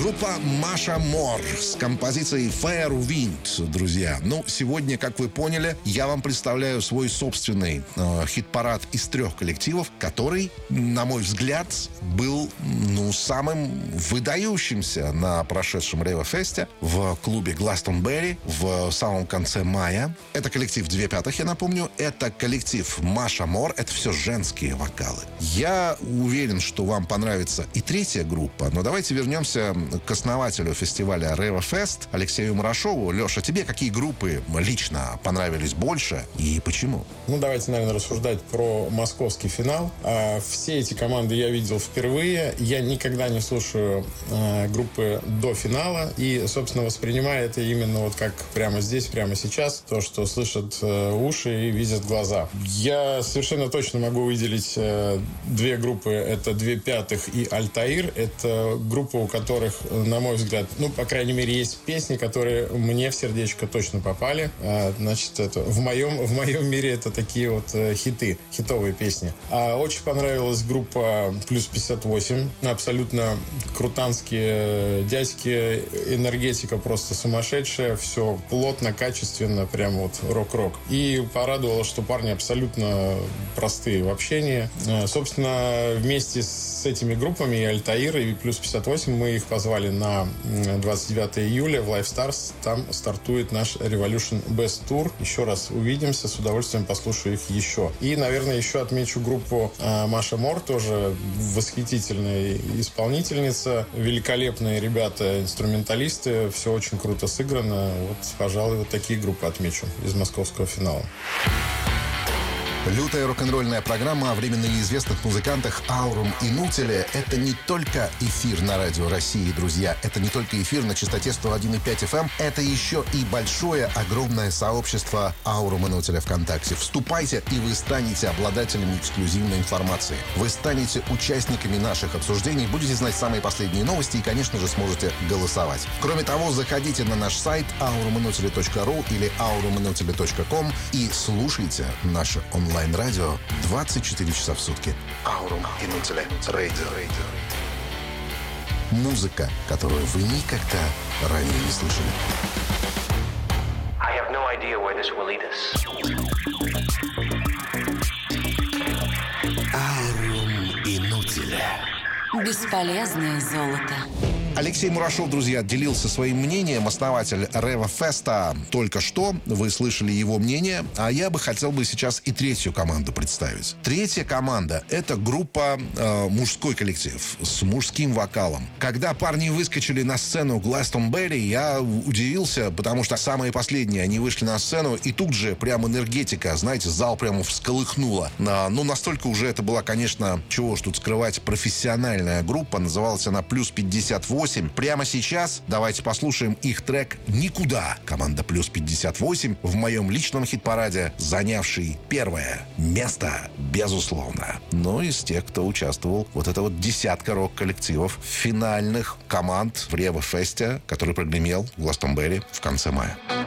Группа Маша Мор с композицией Firewind, друзья. Ну, сегодня, как вы поняли, я вам представляю свой собственный хит-парад из 3 коллективов, который, на мой взгляд, был, самым выдающимся на прошедшем Рейва-фесте в клубе Гластонберри в самом конце мая. Это коллектив 2/5, я напомню. Это коллектив Маша Мор. Это все женские вокалы. Я уверен, что вам понравится и 3-я группа, но давайте вернемся к основателю фестиваля Рейва-фест Алексею Мурашову. Леша, тебе какие группы лично понравились больше и почему? Давайте, наверное, рассуждать про московский финал. Все эти команды я видел впервые. Я никогда не слушаю группы до финала и, собственно, воспринимаю это именно вот как прямо здесь, прямо сейчас. То, что слышат уши и видят глаза. Я совершенно точно могу выделить 2 группы. Это 2/5 и Альтаир. Это группа, у которых, на мой взгляд, по крайней мере, есть песни, которые мне в сердечко точно попали. Значит, это в моем мире это такие вот хитовые песни. Очень понравилась группа Плюс 58. Абсолютно крутанские дядьки. Энергетика просто сумасшедшая. Все плотно, качественно, прям вот рок-рок. И порадовало, что парни абсолютно простые в общении. Собственно, вместе с этими группами, и Альтаир, и Плюс 58, мы их позвали на 29 июля в Live Stars. Там стартует наш Revolution Best Tour. Еще раз увидимся, с удовольствием послушаю их еще. И, наверное, еще отмечу группу Маша Мор, тоже восхитительная исполнительница, великолепные ребята, инструменталисты, все очень круто сыграно. Вот, пожалуй, вот такие группы отмечу из московского финала. Лютая рок-н-ролльная программа о временно неизвестных музыкантах Аурум и Нутиле — это не только эфир на Радио России, друзья. Это не только эфир на частоте 101,5 FM. Это еще и большое, огромное сообщество Аурум и Нутиля ВКонтакте. Вступайте, и вы станете обладателями эксклюзивной информации. Вы станете участниками наших обсуждений, будете знать самые последние новости и, конечно же, сможете голосовать. Кроме того, заходите на наш сайт auruminutile.ru или auruminutile.com и слушайте наши онлайн-радио 24 часа в сутки. Аурум и Нутиле Radio. Музыка, которую вы никогда ранее не слышали. I have no idea where this will lead us. Аурум и Нутиле. Бесполезное золото. Алексей Мурашов, друзья, делился своим мнением. Основатель Рейва-феста только что. Вы слышали его мнение. А я бы хотел сейчас и 3-ю команду представить. 3-я команда — это группа мужской коллектив с мужским вокалом. Когда парни выскочили на сцену Гластонберри, я удивился, потому что самые последние они вышли на сцену, и тут же прям энергетика, знаете, зал прямо всколыхнула. Настолько уже это была, конечно, чего ж тут скрывать, профессиональная группа. Называлась она «Плюс 58». Прямо сейчас давайте послушаем их трек «Никуда». Команда «Плюс 58» в моем личном хит-параде, занявший 1-е место, безусловно. Но из тех, кто участвовал, вот это вот десятка рок-коллективов финальных команд в Рейва-фесте, который прогремел в Гластонберри в конце мая.